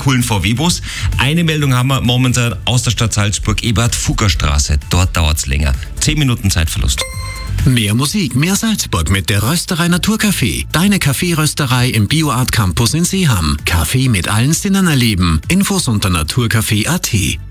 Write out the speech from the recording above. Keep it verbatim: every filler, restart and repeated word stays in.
coolen V W-Bus. Eine Meldung haben wir momentan aus der Stadt Salzburg, Eberhard-Fugger-Straße. Dort dauert's länger. Zehn Minuten Zeitverlust. Mehr Musik, mehr Salzburg mit der Rösterei Naturcafé. Deine Kaffeerösterei im BioArt Campus in Seeham. Kaffee mit allen Sinnen erleben. Infos unter naturcafé punkt at.